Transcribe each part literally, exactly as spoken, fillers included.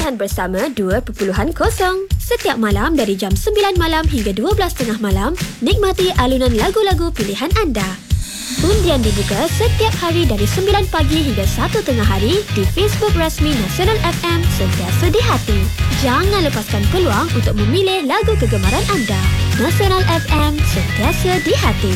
Pilihan Bersama dua titik kosong. Setiap malam dari jam sembilan malam hingga dua belas tiga puluh malam, nikmati alunan lagu-lagu pilihan anda. Undian dibuka setiap hari dari sembilan pagi hingga satu tengah hari di Facebook rasmi Nasional F M Sentiasa di Hati. Jangan lepaskan peluang untuk memilih lagu kegemaran anda. Nasional F M Sentiasa di Hati.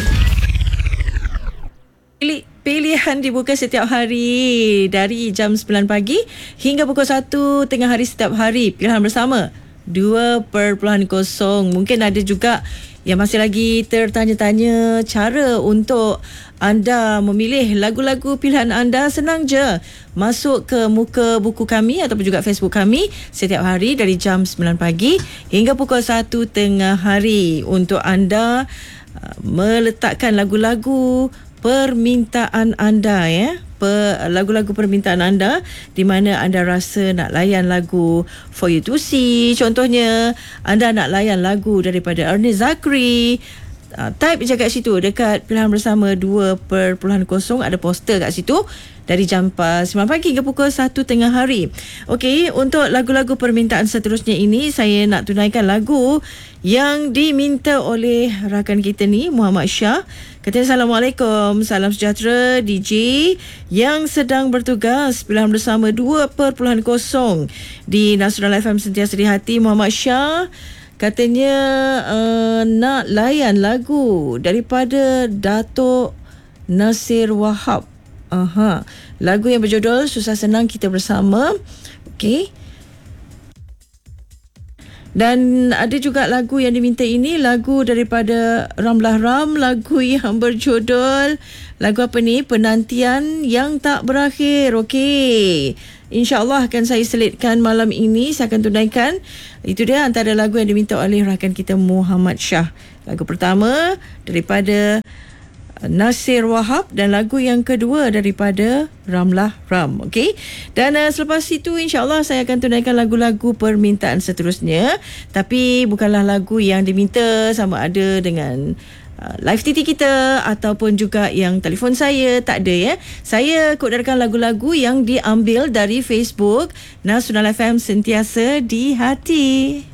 Pilihan dibuka setiap hari dari jam sembilan pagi hingga pukul satu tengah hari setiap hari. Pilihan bersama dua titik kosong. Mungkin ada juga yang masih lagi tertanya-tanya cara untuk anda memilih lagu-lagu pilihan anda. Senang je. Masuk ke muka buku kami ataupun juga Facebook kami setiap hari dari jam sembilan pagi hingga pukul satu tengah hari untuk anda uh, meletakkan lagu-lagu permintaan anda, ya. Per, lagu-lagu permintaan anda di mana anda rasa nak layan lagu For You To See. Contohnya, anda nak layan lagu daripada Ernest Zakri. Uh, type je kat situ dekat Pilihan Bersama dua titik kosong. Ada poster kat situ dari jam sembilan pagi hingga pukul satu tengah hari. Okey, untuk lagu-lagu permintaan seterusnya ini, saya nak tunaikan lagu yang diminta oleh rakan kita ni, Muhammad Shah. Katanya, Assalamualaikum, salam sejahtera D J yang sedang bertugas Pilihan Bersama dua titik kosong di Nasional F M Sentiasa di Hati. Muhammad Shah katanya uh, nak layan lagu daripada Datuk Nasir Wahab. Aha, lagu yang berjudul Susah Senang Kita Bersama. Okey. Dan ada juga lagu yang diminta ini, lagu daripada Ramlah Ram, lagu yang berjudul, lagu apa ni? Penantian Yang Tak Berakhir. Okey. InsyaAllah akan saya selitkan malam ini. Saya akan tunaikan. Itu dia antara lagu yang diminta oleh rakan kita Muhammad Shah. Lagu pertama daripada Nasir Wahab dan lagu yang kedua daripada Ramlah Ram. Okey. Dan uh, selepas itu insya-Allah saya akan tunaikan lagu-lagu permintaan seterusnya, tapi bukanlah lagu yang diminta sama ada dengan uh, live T T kita ataupun juga yang telefon saya, tak ada, ya. Saya kodarkan lagu-lagu yang diambil dari Facebook Nasional F M Sentiasa di Hati.